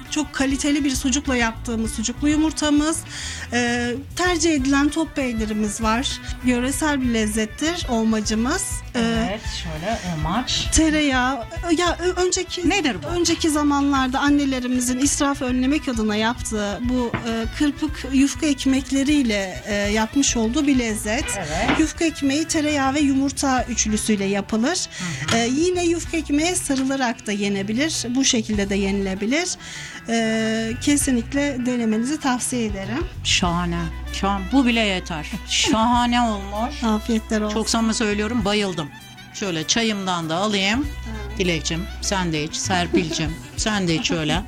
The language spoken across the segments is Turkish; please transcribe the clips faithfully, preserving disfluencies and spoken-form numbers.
çok kaliteli bir sucukla yaptığımız sucuklu yumurtamız. Ee, tercih edilen top peynirimiz var. Yöresel bir lezzettir olmacımız. Ee, Evet, şöyle olmaç. Tereyağı, ya ö- önceki Nedir bu? önceki zamanlarda annelerimizin israf önlemek adına yaptığı bu e, kırpık yufka ekmekleriyle e, yapmış olduğu bir lezzet. Evet. Yufka ekmeği tereyağı ve yumurta üçlüsüyle yapılır. E, yine yufka ekmeğe sarılarak da yenebilir. Bu şekilde de yenilebilir. E, kesinlikle denemenizi tavsiye ederim. Şahane. Şahane. Bu bile yeter. Şahane olmuş. Afiyetler olsun. Çok samimi söylüyorum, bayıldım. Şöyle çayımdan da alayım. Dilekçim sen de iç, Serpil'cim sen de iç öyle.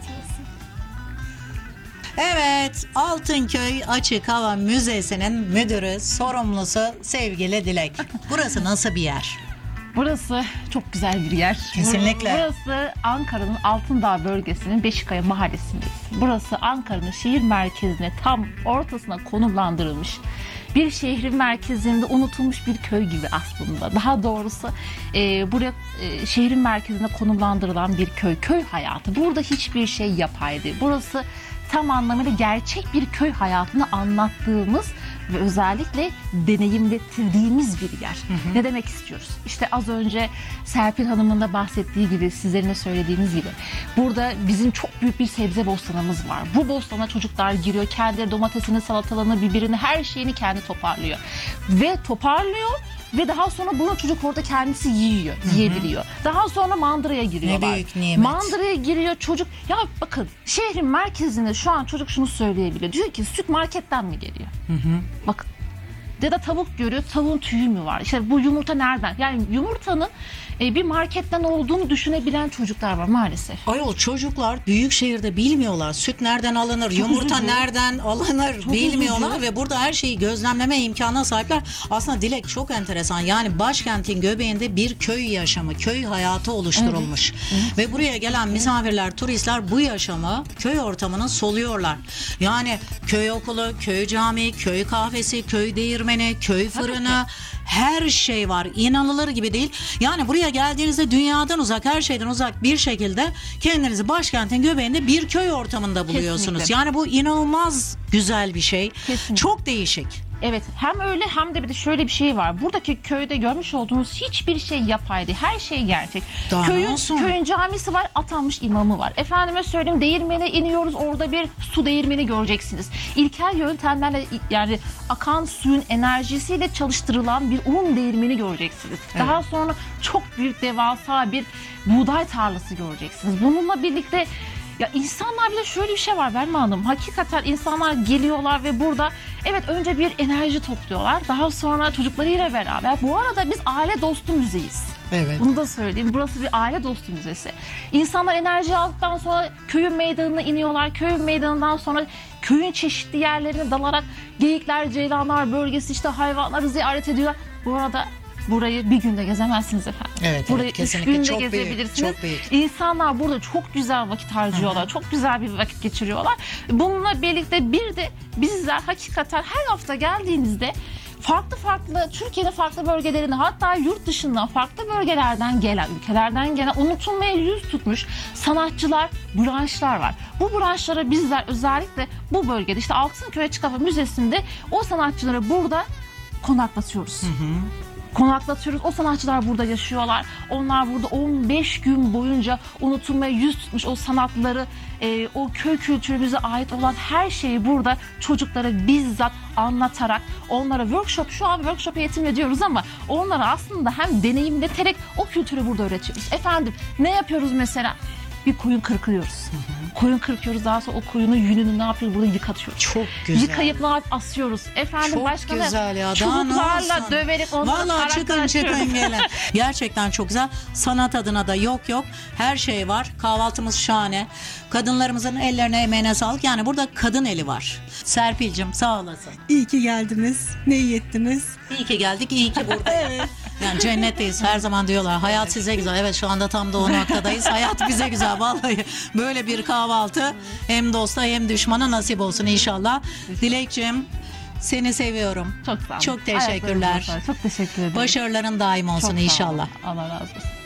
Evet, Altınköy Açık Hava Müzesi'nin müdürü, sorumlusu sevgili Dilek. Burası nasıl bir yer? Burası çok güzel bir yer. Kesinlikle. Burası Ankara'nın Altındağ bölgesinin Beşikaya mahallesindeyiz. Burası Ankara'nın şehir merkezine tam ortasına konumlandırılmış. Bir şehrin merkezinde unutulmuş bir köy gibi aslında. Daha doğrusu e, buraya e, şehrin merkezine konumlandırılan bir köy. Köy hayatı. Burada hiçbir şey yapay değil. Burası tam anlamıyla gerçek bir köy hayatını anlattığımız ve özellikle deneyimlettirdiğimiz bir yer. Hı hı. Ne demek istiyoruz? İşte az önce Serpil Hanım'ın da bahsettiği gibi, sizlerin de söylediğiniz gibi burada bizim çok büyük bir sebze bostanımız var. Bu bostana çocuklar giriyor. Kendileri domatesini, salatalığını, biberini, her şeyini kendi toparlıyor. Ve toparlıyor ve daha sonra bunu çocuk orada kendisi yiyor, hı hı. yiyebiliyor. Daha sonra mandıraya giriyorlar. Ne büyük nimet. Mandıraya giriyor çocuk. Ya bakın, şehrin merkezinde şu an çocuk şunu söyleyebiliyor. Diyor ki süt marketten mi geliyor? Hı hı. Bakın. Ya da tavuk görüyor, tavuğun tüyü mü var? İşte bu yumurta nereden? Yani yumurtanın e, bir marketten olduğunu düşünebilen çocuklar var maalesef. Ayol, çocuklar büyük şehirde bilmiyorlar. Süt nereden alınır, yumurta üzücü. nereden alınır Çok bilmiyorlar üzücü. ve burada her şeyi gözlemleme imkanına sahipler. Aslında Dilek, çok enteresan. Yani başkentin göbeğinde bir köy yaşamı, köy hayatı oluşturulmuş. Evet. Evet. Ve buraya gelen misafirler, turistler bu yaşamı, köy ortamını soluyorlar. Yani köy okulu, köy camii, köy kahvesi, köy değirmeni, köy fırını, her şey var. İnanılır gibi değil. Yani buraya geldiğinizde dünyadan uzak, her şeyden uzak bir şekilde kendinizi başkentin göbeğinde bir köy ortamında buluyorsunuz. Kesinlikle. Yani bu inanılmaz güzel bir şey. Kesinlikle. Çok değişik. Evet, hem öyle hem de bir de şöyle bir şey var. Buradaki köyde görmüş olduğunuz hiçbir şey yapay değil. Her şey gerçek. Daha Köyün, ne olsun? köyün camisi var, atanmış imamı var. Efendime söyleyeyim, değirmene iniyoruz, orada bir su değirmeni göreceksiniz. İlkel yöntemlerle, yani akan suyun enerjisiyle çalıştırılan bir un değirmeni göreceksiniz. Evet. Daha sonra çok büyük, devasa bir buğday tarlası göreceksiniz. Bununla birlikte ya insanlar, bir de şöyle bir şey var Belma Hanım. Hakikaten insanlar geliyorlar ve burada evet önce bir enerji topluyorlar. Daha sonra çocuklarıyla beraber. Bu arada biz aile dostu müzeyiz. Evet. Bunu da söyleyeyim. Burası bir aile dostu müzesi. İnsanlar enerji aldıktan sonra köyün meydanına iniyorlar. Köyün meydanından sonra köyün çeşitli yerlerine dalarak geyikler, ceylanlar bölgesi, işte hayvanları ziyaret ediyorlar. Bu arada burayı bir günde gezemezsiniz efendim. Evet, Burayı evet, üç kesinlikle. günde Çok büyük, gezebilirsiniz. çok büyük. İnsanlar burada çok güzel vakit harcıyorlar. Hı hı. Çok güzel bir vakit geçiriyorlar. Bununla birlikte bir de bizler hakikaten her hafta geldiğinizde farklı farklı Türkiye'nin farklı bölgelerinde, hatta yurt dışından farklı bölgelerden gelen, ülkelerden gelen, unutulmaya yüz tutmuş sanatçılar, branşlar var. Bu branşlara bizler özellikle bu bölgede, işte Altınköy Açık Hava Müzesi'nde o sanatçıları burada konaklatıyoruz. Hı hı. Konaklatıyoruz. O sanatçılar burada yaşıyorlar. Onlar burada on beş gün boyunca unutulmaya yüz tutmuş o sanatları, e, o köy kültürümüze ait olan her şeyi burada çocuklara bizzat anlatarak, onlara workshop, şu an workshop eğitim ediyoruz ama onlara aslında hem deneyimleterek o kültürü burada öğretiyoruz. Efendim, ne yapıyoruz mesela? Bir koyun kırkıyoruz. Hı hı. Koyun kırkıyoruz, daha sonra o koyunun yününü ne yapıyoruz? Burada yıkatıyoruz. Çok güzel. Yıkayıp ne yapıp asıyoruz. Efendim, çok başka güzel ya. çubuklarla döverek onları Vallahi çıkın çıkın gelin. Gerçekten çok güzel. Sanat adına da yok yok. Her şey var. Kahvaltımız şahane. Kadınlarımızın ellerine, emeğine sağlık. Yani burada kadın eli var. Serpil'cim sağ olasın. İyi ki geldiniz. Ne iyi ettiniz. İyi ki geldik, iyi ki buradayız. Yani cennetteyiz, her zaman diyorlar. Hayat size güzel. Evet, şu anda tam da o noktadayız. Hayat bize güzel vallahi. Böyle bir kahvaltı hem dosta hem düşmana nasip olsun inşallah. Dilekçim, seni seviyorum. Çok sağ olun. Çok teşekkürler. Çok teşekkür ederim. Başarıların daim olsun Çok sağ olun. inşallah. Allah razı olsun.